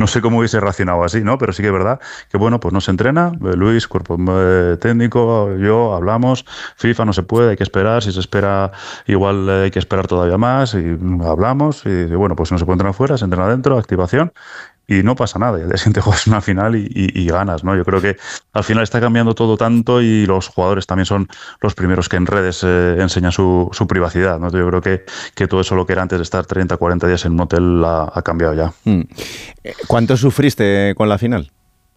no sé cómo hubiese reaccionado así, ¿no? Pero sí que es verdad que, bueno, pues no se entrena, Luis, cuerpo técnico, yo, hablamos, FIFA no se puede, hay que esperar, si se espera igual hay que esperar todavía más, y hablamos, y bueno, pues no se puede entrenar fuera, se entrena dentro, activación, y no pasa nada, y al día siguiente juegas una final y ganas, ¿no? Yo creo que al final está cambiando todo tanto y los jugadores también son los primeros que en redes enseñan su privacidad, ¿no? Yo creo que todo eso lo que era antes de estar 30, 40 días en un hotel ha cambiado ya. ¿Cuánto sufriste con la final?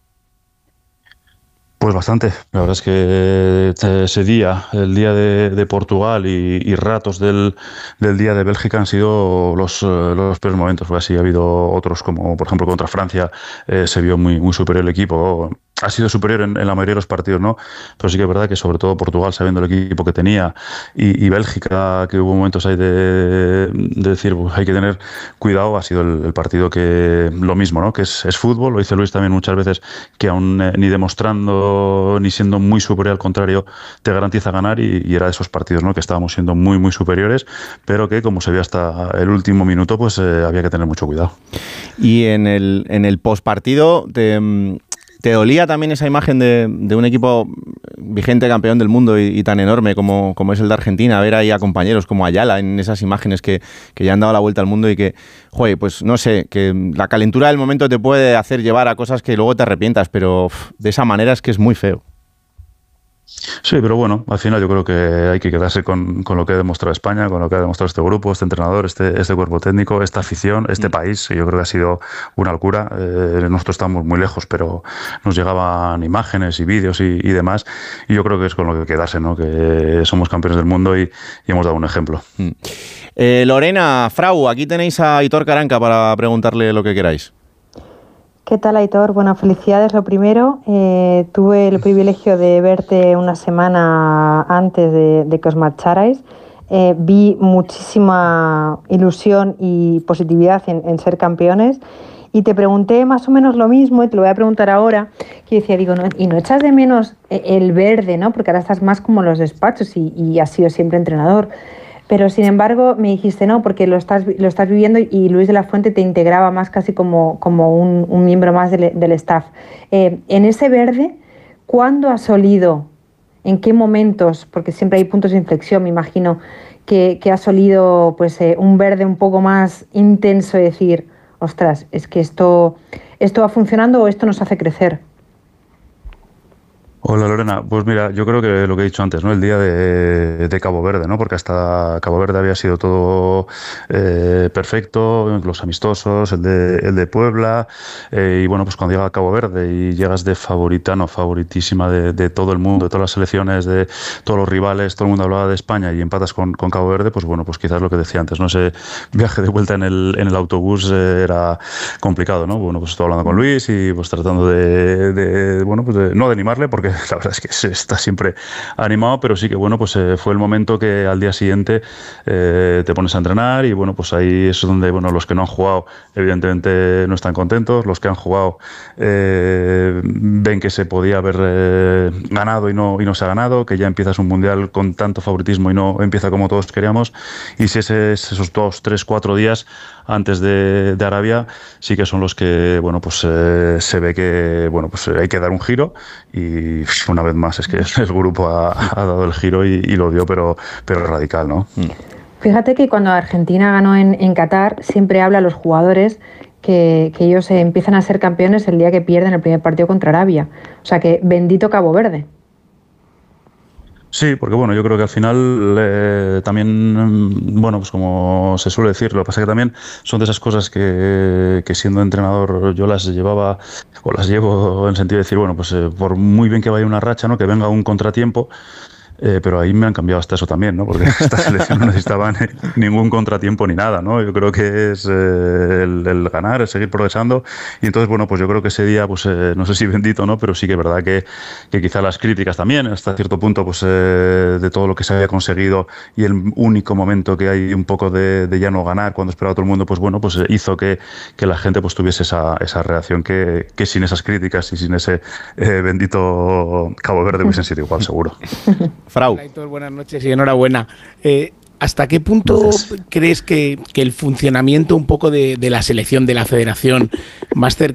Pues bastante. La verdad es que ese día, el día de Portugal y ratos del día de Bélgica han sido los peores momentos. Porque así ha habido otros, como por ejemplo contra Francia, se vio muy superior el equipo. Ha sido superior en la mayoría de los partidos, ¿no? Pero sí que es verdad que sobre todo Portugal, sabiendo el equipo que tenía, y Bélgica, que hubo momentos ahí de decir, pues, hay que tener cuidado, ha sido el partido que lo mismo, ¿no? Que es fútbol, lo dice Luis también muchas veces, que aún ni demostrando ni siendo muy superior, al contrario, te garantiza ganar, y era de esos partidos, ¿no? Que estábamos siendo muy superiores, pero que como se vio hasta el último minuto, pues había que tener mucho cuidado. Y en el postpartido ¿te dolía también esa imagen de un equipo vigente campeón del mundo y tan enorme como es el de Argentina? Ver ahí a compañeros como Ayala en esas imágenes que ya han dado la vuelta al mundo y que, joder, pues no sé, que la calentura del momento te puede hacer llevar a cosas que luego te arrepientas, pero de esa manera es que es muy feo. Sí, pero bueno, al final yo creo que hay que quedarse con lo que ha demostrado España, con lo que ha demostrado este grupo, este entrenador, este cuerpo técnico, esta afición, este país. Yo creo que ha sido una locura. Nosotros estamos muy lejos, pero nos llegaban imágenes y vídeos y demás, y yo creo que es con lo que hay que quedarse, ¿no? Que somos campeones del mundo y hemos dado un ejemplo. Lorena, Frau, aquí tenéis a Aitor Karanka para preguntarle lo que queráis. ¿Qué tal, Aitor? Bueno, felicidades lo primero. Tuve el privilegio de verte una semana antes de que os marcharais. Vi muchísima ilusión y positividad en ser campeones. Y te pregunté más o menos lo mismo, y te lo voy a preguntar ahora, que decía, digo, ¿y no echas de menos el verde, ¿no? Porque ahora estás más como en los despachos y has sido siempre entrenador. Pero sin embargo me dijiste no, porque lo estás viviendo, y Luis de la Fuente te integraba más casi como un miembro más del staff. En ese verde, ¿cuándo has olido? ¿En qué momentos? Porque siempre hay puntos de inflexión, me imagino, que has olido pues, un verde un poco más intenso, y decir, ostras, es que esto va funcionando, o esto nos hace crecer. Hola Lorena, pues mira, yo creo que lo que he dicho antes, ¿no? El día de Cabo Verde, ¿no? Porque hasta Cabo Verde había sido todo perfecto, los amistosos, el de Puebla, y bueno, pues cuando llega a Cabo Verde y llegas de favoritísima de todo el mundo, de todas las selecciones, de todos los rivales, todo el mundo hablaba de España, y empatas con Cabo Verde, pues bueno, pues quizás lo que decía antes, ¿no? Ese viaje de vuelta en el autobús era complicado, ¿no? Bueno, pues estoy hablando con Luis y pues tratando bueno, pues no de animarle, porque la verdad es que se está siempre animado, pero sí que bueno, pues fue el momento que al día siguiente te pones a entrenar, y bueno, pues ahí es donde bueno, los que no han jugado evidentemente no están contentos, los que han jugado ven que se podía haber ganado y no se ha ganado, que ya empiezas un mundial con tanto favoritismo y no empieza como todos queríamos, y si esos 2, 3, 4 días antes de Arabia sí que son los que bueno, pues se ve que bueno, pues hay que dar un giro, y una vez más es que el grupo ha dado el giro y lo dio, pero radical, ¿no? Fíjate que cuando Argentina ganó en Qatar, siempre habla a los jugadores que ellos empiezan a ser campeones el día que pierden el primer partido contra Arabia. O sea que bendito Cabo Verde. Sí, porque bueno, yo creo que al final también, bueno, pues como se suele decir, lo que pasa es que también son de esas cosas que siendo entrenador yo las llevaba, o las llevo en el sentido de decir, bueno, pues por muy bien que vaya una racha, ¿no? Que venga un contratiempo, pero ahí me han cambiado hasta eso también, ¿no? Porque esta selección no necesitaba ningún contratiempo ni nada, ¿no? Yo creo que es el ganar, el seguir progresando, y entonces, bueno, pues yo creo que ese día, pues no sé si bendito, ¿no? Pero sí que es verdad que quizá las críticas también, hasta cierto punto, pues de todo lo que se había conseguido, y el único momento que hay un poco de ya no ganar cuando esperaba todo el mundo, pues bueno, pues hizo que la gente pues tuviese esa reacción que sin esas críticas y sin ese bendito Cabo Verde hubiesen sido igual, seguro. Frau. Aitor, buenas noches y enhorabuena. ¿Hasta qué punto crees que el funcionamiento un poco de la selección, de la federación, más